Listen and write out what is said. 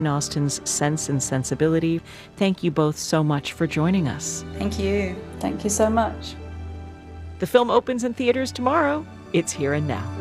Austen's Sense and Sensibility. Thank you both so much for joining us. Thank you. Thank you so much. The film opens in theaters tomorrow. It's here and now.